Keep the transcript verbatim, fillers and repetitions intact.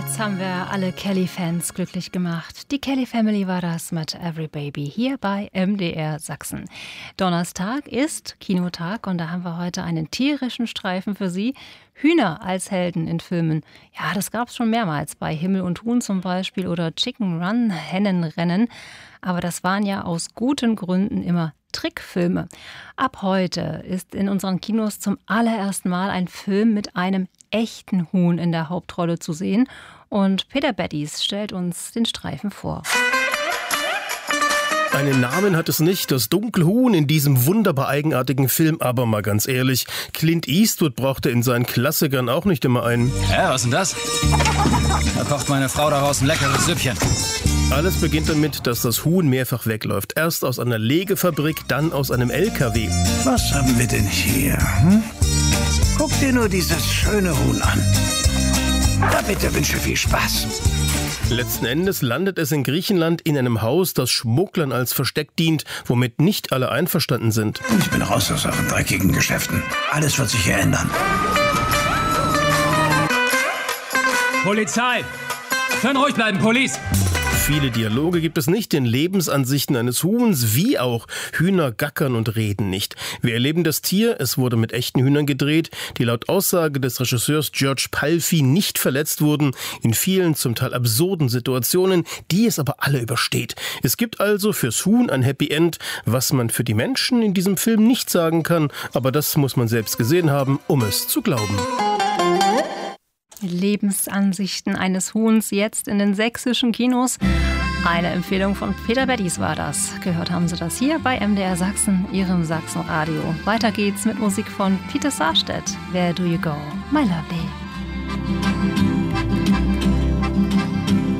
Jetzt haben wir alle Kelly-Fans glücklich gemacht. Die Kelly Family war das mit Every Baby hier bei M D R Sachsen. Donnerstag ist Kinotag und da haben wir heute einen tierischen Streifen für Sie. Hühner als Helden in Filmen. Ja, das gab es schon mehrmals, bei Himmel und Huhn zum Beispiel oder Chicken Run, Hennenrennen. Aber das waren ja aus guten Gründen immer Trickfilme. Ab heute ist in unseren Kinos zum allerersten Mal ein Film mit einem echten Huhn in der Hauptrolle zu sehen. Und Peter Beddies stellt uns den Streifen vor. Einen Namen hat es nicht, das Dunkelhuhn in diesem wunderbar eigenartigen Film. Aber mal ganz ehrlich, Clint Eastwood brauchte in seinen Klassikern auch nicht immer einen. Ja, was ist denn das? Da kocht meine Frau daraus ein leckeres Süppchen. Alles beginnt damit, dass das Huhn mehrfach wegläuft. Erst aus einer Legefabrik, dann aus einem L K W. Was haben wir denn hier? Hm? Guck dir nur dieses schöne Huhn an. Na bitte, wünsche viel Spaß. Letzten Endes landet es in Griechenland in einem Haus, das Schmugglern als Versteck dient, womit nicht alle einverstanden sind. Ich bin raus aus euren dreckigen Geschäften. Alles wird sich hier ändern. Polizei! Können ruhig bleiben, Police! Viele Dialoge gibt es nicht, in Lebensansichten eines Huhns, wie auch Hühner gackern und reden nicht. Wir erleben das Tier, es wurde mit echten Hühnern gedreht, die laut Aussage des Regisseurs George Palfi nicht verletzt wurden, in vielen zum Teil absurden Situationen, die es aber alle übersteht. Es gibt also fürs Huhn ein Happy End, was man für die Menschen in diesem Film nicht sagen kann, aber das muss man selbst gesehen haben, um es zu glauben. Lebensansichten eines Huhns jetzt in den sächsischen Kinos. Eine Empfehlung von Peter Beddies war das. Gehört haben Sie das hier bei M D R Sachsen, Ihrem Sachsenradio. Weiter geht's mit Musik von Peter Sarstedt. Where do you go, my lovely?